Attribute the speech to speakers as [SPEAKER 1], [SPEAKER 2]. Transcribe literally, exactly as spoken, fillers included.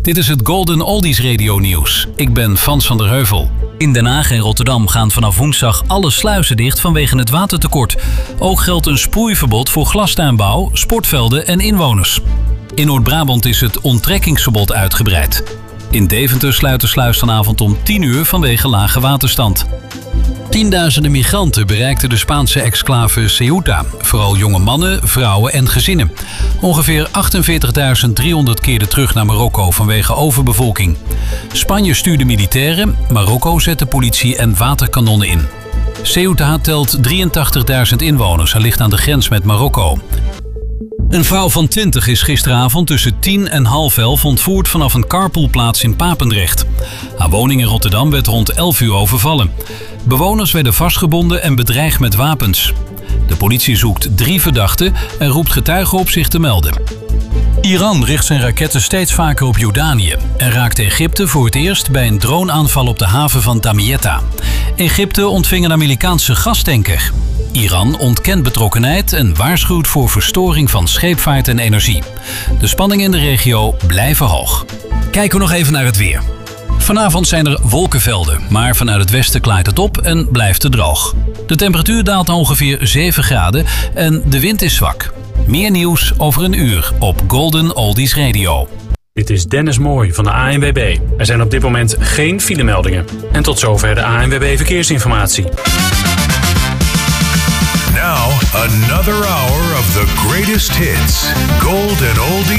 [SPEAKER 1] Dit is het Golden Oldies Radio Nieuws. Ik ben Frans van der Heuvel. In Den Haag en Rotterdam gaan vanaf woensdag alle sluizen dicht vanwege het watertekort. Ook geldt een sproeiverbod voor glastuinbouw, sportvelden en inwoners. In Noord-Brabant is het onttrekkingsverbod uitgebreid. In Deventer sluit de sluis vanavond om tien uur vanwege lage waterstand. Tienduizenden migranten bereikten de Spaanse exclave Ceuta. Vooral jonge mannen, vrouwen en gezinnen. Ongeveer achtenveertigduizend driehonderd keerden terug naar Marokko vanwege overbevolking. Spanje stuurde militairen, Marokko zette politie en waterkanonnen in. Ceuta telt drieëntachtigduizend inwoners en ligt aan de grens met Marokko. Een vrouw van twintig is gisteravond tussen tien en half elf ontvoerd vanaf een carpoolplaats in Papendrecht. Haar woning in Rotterdam werd rond elf uur overvallen. Bewoners werden vastgebonden en bedreigd met wapens. De politie zoekt drie verdachten en roept getuigen op zich te melden. Iran richt zijn raketten steeds vaker op Jordanië en raakte Egypte voor het eerst bij een droneaanval op de haven van Damietta. Egypte ontving een Amerikaanse gastanker. Iran ontkent betrokkenheid en waarschuwt voor verstoring van scheepvaart en energie. De spanningen in de regio blijven hoog. Kijken we nog even naar het weer. Vanavond zijn er wolkenvelden, maar vanuit het westen klaart het op en blijft het droog. De temperatuur daalt naar ongeveer zeven graden en de wind is zwak. Meer nieuws over een uur op Golden Oldies Radio.
[SPEAKER 2] Dit is Dennis Mooij van de A N W B. Er zijn op dit moment geen filemeldingen. En tot zover de A N W B Verkeersinformatie.
[SPEAKER 3] Now, another hour of the greatest hits. Golden Oldies.